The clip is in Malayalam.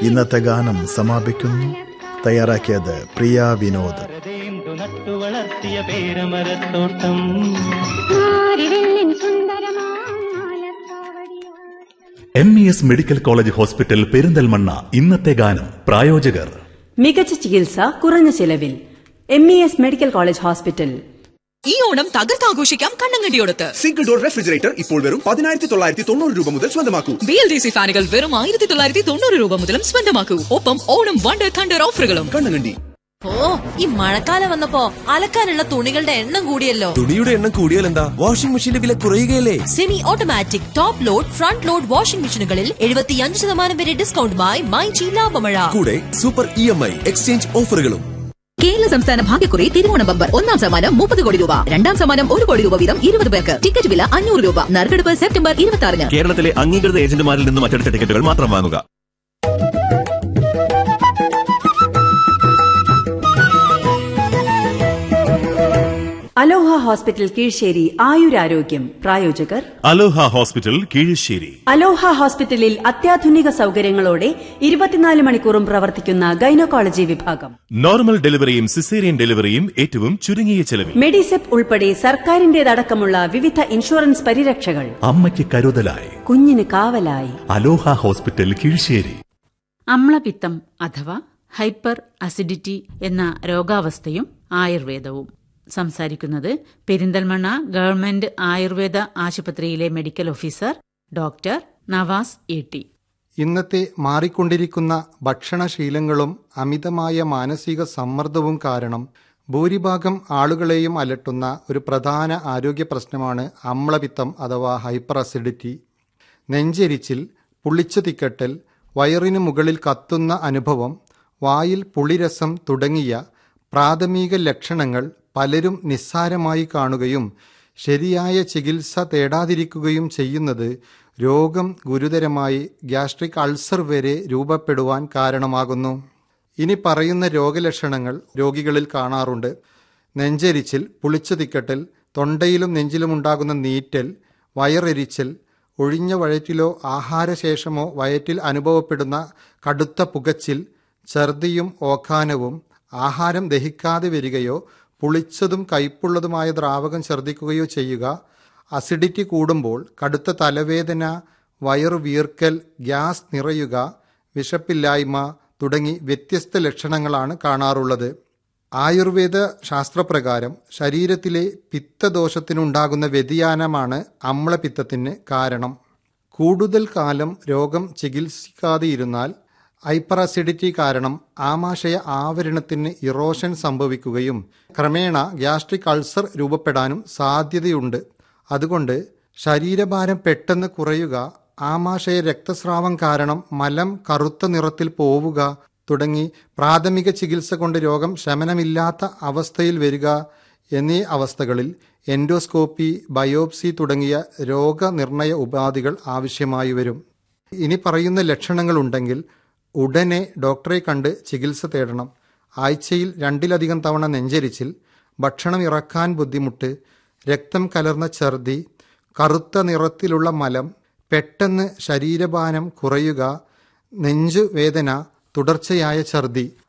ഇന്നത്തെ ഗാനം സമാപിക്കുന്നു. തയ്യാറാക്കിയത് പ്രിയ Vinod. MES medical college hospital Perinthalmanna. ഇന്നത്തെ ഗാനം പ്രായോജകർ മികച്ച ചികിത്സ കുറഞ്ഞ ചെലവിൽ. MES medical college hospital. ഈ ഓണം തകർത്താഘോഷിക്കാം കണ്ണങ്കണ്ടിയോടത്ത്. സിംഗിൾ ഡോർ റെഫ്രിജറേറ്റർ ഇപ്പോൾ വെറും 1990 രൂപ മുതൽ സ്വന്തമാക്കൂ. BLDC ഫാനുകൾ വെറും 1990 രൂപ മുതലും സ്വന്തമാക്കൂ. ഒപ്പം ഓണം വണ്ടർ തണ്ടർ ഓഫറുകളും. കണ്ണങ്കണ്ടി. ഈ മഴക്കാലം വന്നപ്പോ അലക്കാനുള്ള തുണികളുടെ എണ്ണം കൂടിയല്ലോ. തുണിയുടെ എണ്ണം കൂടിയാൽ എന്താ? വാഷിംഗ് മെഷീന്റെ വില കുറയുകയല്ലേ? Semi automatic top load front load washing മെഷീനുകളിൽ 75% വരെ ഡിസ്കൗണ്ടുമായി മൈജി ലാഭമഴ. കൂടെ സൂപ്പർ EMI എക്സ്ചേഞ്ച് ഓഫറുകളും. കേരള സംസ്ഥാന ഭാഗ്യക്കുറി തിരുവോണ ബമ്പർ. 1ാം സമ്മാനം 30 കോടി രൂപ, 2ാം സമ്മാനം 1 കോടി രൂപ വീതം 20 പേർക്ക്. ടിക്കറ്റ് വില 500 രൂപ. നറുക്കെടുപ്പ് സെപ്റ്റംബർ 26-ന്. കേരളത്തിലെ അംഗീകൃത ഏജന്റുമാരിൽ നിന്നും അച്ചടിച്ച ടിക്കറ്റുകൾ മാത്രം വാങ്ങുക. അലോഹ ഹോസ്പിറ്റൽ കീഴ്ശ്ശേരി ആയുരാരോഗ്യം. പ്രായോജകർ അലോഹ ഹോസ്പിറ്റൽ കീഴ്ശ്ശേരി. അലോഹ ഹോസ്പിറ്റലിൽ അത്യാധുനിക സൗകര്യങ്ങളോടെ 24 മണിക്കൂറും പ്രവർത്തിക്കുന്ന ഗൈനക്കോളജി വിഭാഗം. നോർമൽ ഡെലിവറിയും സിസേറിയൻ ഡെലിവറിയും ഏറ്റവും ചുരുങ്ങിയ ചെലവിൽ. മെഡിസെപ് ഉൾപ്പെടെ സർക്കാരിന്റേതടക്കമുള്ള വിവിധ ഇൻഷുറൻസ് പരിരക്ഷകൾ. അമ്മയ്ക്ക് കരുതലായി, കുഞ്ഞിന് കാവലായി. അലോഹ ഹോസ്പിറ്റൽ കീഴ്ശ്ശേരി. അമ്ലപിത്തം അഥവാ ഹൈപ്പർ അസിഡിറ്റി എന്ന രോഗാവസ്ഥയും ആയുർവേദവും. സംസാരിക്കുന്നത് പെരിന്തൽമണ്ണ ഗവൺമെന്റ് ആയുർവേദ ആശുപത്രിയിലെ medical officer doctor Nawaz ET. ഇന്നത്തെ മാറിക്കൊണ്ടിരിക്കുന്ന ഭക്ഷണശീലങ്ങളും അമിതമായ മാനസിക സമ്മർദ്ദവും കാരണം ഭൂരിഭാഗം ആളുകളെയും അലട്ടുന്ന ഒരു പ്രധാന ആരോഗ്യ പ്രശ്നമാണ് അമ്ലപിത്തം അഥവാ ഹൈപ്പർ അസിഡിറ്റി. നെഞ്ചെരിച്ചിൽ, പുളിച്ചു തിക്കട്ടൽ, വയറിന് മുകളിൽ കത്തുന്ന അനുഭവം, വായിൽ പുളിരസം തുടങ്ങിയ പ്രാഥമിക ലക്ഷണങ്ങൾ പലരും നിസ്സാരമായി കാണുകയും ശരിയായ ചികിത്സ തേടാതിരിക്കുകയും ചെയ്യുന്നത് രോഗം ഗുരുതരമായി ഗ്യാസ്ട്രിക് അൾസർ വരെ രൂപപ്പെടുവാൻ കാരണമാകുന്നു. ഇനി പറയുന്ന രോഗലക്ഷണങ്ങൾ രോഗികളിൽ കാണാറുണ്ട്. നെഞ്ചെരിച്ചിൽ, പുളിച്ചു തിക്കട്ടൽ, തൊണ്ടയിലും നെഞ്ചിലുമുണ്ടാകുന്ന നീറ്റൽ, വയറെരിച്ചൽ, ഒഴിഞ്ഞ വയറ്റിലോ ആഹാരശേഷമോ വയറ്റിൽ അനുഭവപ്പെടുന്ന കടുത്ത പുകച്ചിൽ, ഛർദിയും ഓക്കാനവും, ആഹാരം ദഹിക്കാതെ വരികയോ പുളിച്ചതും കയ്പുള്ളതുമായ ദ്രാവകം ഛർദ്ദിക്കുകയോ ചെയ്യുക, അസിഡിറ്റി കൂടുമ്പോൾ കടുത്ത തലവേദന, വയറു വീർക്കൽ, ഗ്യാസ് നിറയുക, വിശപ്പില്ലായ്മ തുടങ്ങി വ്യത്യസ്ത ലക്ഷണങ്ങളാണ് കാണാറുള്ളത്. ആയുർവേദ ശാസ്ത്രപ്രകാരം ശരീരത്തിലെ പിത്തദോഷത്തിനുണ്ടാകുന്ന വ്യതിയാനമാണ് അമ്ലപിത്തത്തിന് കാരണം. കൂടുതൽ കാലം രോഗം ചികിത്സിക്കാതെയിരുന്നാൽ ഹൈപ്പർ അസിഡിറ്റി കാരണം ആമാശയ ആവരണത്തിന് ഇറോഷൻ സംഭവിക്കുകയും ക്രമേണ ഗ്യാസ്ട്രിക് അൾസർ രൂപപ്പെടാനും സാധ്യതയുണ്ട്. അതുകൊണ്ട് ശരീരഭാരം പെട്ടെന്ന് കുറയുക, ആമാശയ രക്തസ്രാവം കാരണം മലം കറുത്ത നിറത്തിൽ പോവുക തുടങ്ങി പ്രാഥമിക ചികിത്സ കൊണ്ട് രോഗം ശമനമില്ലാത്ത അവസ്ഥയിൽ വരിക എന്നീ അവസ്ഥകളിൽ എൻഡോസ്കോപ്പി, ബയോപ്സി തുടങ്ങിയ രോഗനിർണയ ഉപാധികൾ ആവശ്യമായി വരും. ഇനി പറയുന്ന ലക്ഷണങ്ങളുണ്ടെങ്കിൽ ഉടനെ ഡോക്ടറെ കണ്ട് ചികിത്സ തേടണം. ആഴ്ചയിൽ 2-ലധികം തവണ നെഞ്ചരിച്ചിൽ, ഭക്ഷണം ഇറക്കാൻ ബുദ്ധിമുട്ട്, രക്തം കലർന്ന ഛർദി, കറുത്ത നിറത്തിലുള്ള മലം, പെട്ടെന്ന് ശരീരഭാരം കുറയുക, നെഞ്ചുവേദന, തുടർച്ചയായ ഛർദി